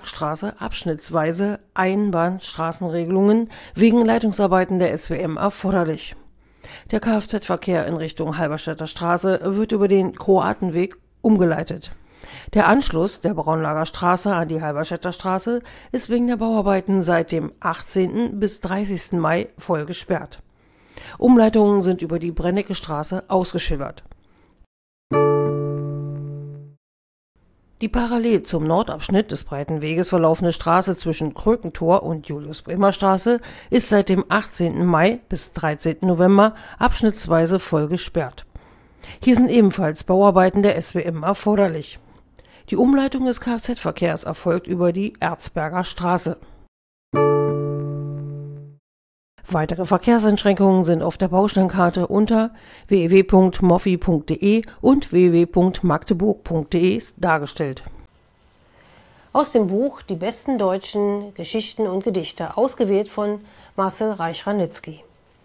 Parkstraße abschnittsweise Einbahnstraßenregelungen wegen Leitungsarbeiten der SWM erforderlich. Der Kfz-Verkehr in Richtung Halberstädter Straße wird über den Kroatenweg umgeleitet. Der Anschluss der Braunlager Straße an die Halberstädter Straße ist wegen der Bauarbeiten seit dem 18. bis 30. Mai voll gesperrt. Umleitungen sind über die Brennecke Straße ausgeschildert. Die parallel zum Nordabschnitt des breiten Weges verlaufende Straße zwischen Krökentor und Julius-Bremer-Straße ist seit dem 18. Mai bis 13. November abschnittsweise voll gesperrt. Hier sind ebenfalls Bauarbeiten der SWM erforderlich. Die Umleitung des Kfz-Verkehrs erfolgt über die Erzberger Straße. Weitere Verkehrseinschränkungen sind auf der Baustellenkarte unter www.moffi.de und www.magdeburg.de dargestellt. Aus dem Buch Die besten deutschen Geschichten und Gedichte, ausgewählt von Marcel Reich-Ranitzky.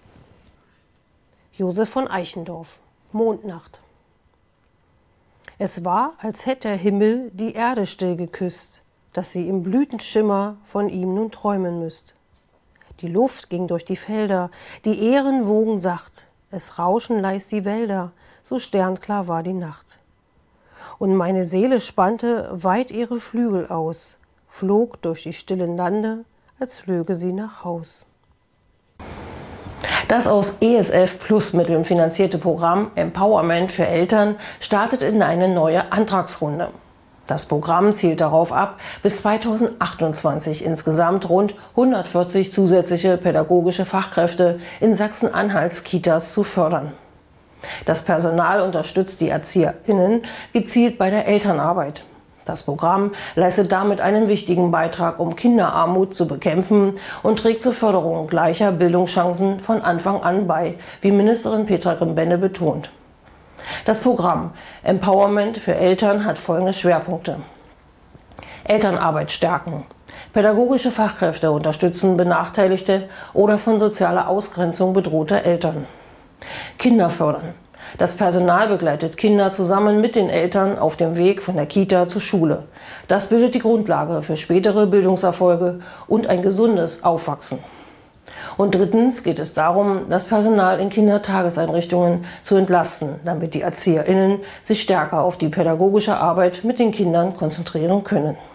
Josef von Eichendorff, Mondnacht. Es war, als hätte der Himmel die Erde still geküsst, dass sie im Blütenschimmer von ihm nun träumen müsst. Die Luft ging durch die Felder, die Ähren wogen sacht, es rauschen leis die Wälder, so sternklar war die Nacht. Und meine Seele spannte weit ihre Flügel aus, flog durch die stillen Lande, als flöge sie nach Haus. Das aus ESF-Plus-Mitteln finanzierte Programm Empowerment für Eltern startet in eine neue Antragsrunde. Das Programm zielt darauf ab, bis 2028 insgesamt rund 140 zusätzliche pädagogische Fachkräfte in Sachsen-Anhalts Kitas zu fördern. Das Personal unterstützt die ErzieherInnen gezielt bei der Elternarbeit. Das Programm leistet damit einen wichtigen Beitrag, um Kinderarmut zu bekämpfen und trägt zur Förderung gleicher Bildungschancen von Anfang an bei, wie Ministerin Petra Grimbenne betont. Das Programm Empowerment für Eltern hat folgende Schwerpunkte: Elternarbeit stärken, pädagogische Fachkräfte unterstützen benachteiligte oder von sozialer Ausgrenzung bedrohte Eltern, Kinder fördern. Das Personal begleitet Kinder zusammen mit den Eltern auf dem Weg von der Kita zur Schule. Das bildet die Grundlage für spätere Bildungserfolge und ein gesundes Aufwachsen. Und drittens geht es darum, das Personal in Kindertageseinrichtungen zu entlasten, damit die ErzieherInnen sich stärker auf die pädagogische Arbeit mit den Kindern konzentrieren können.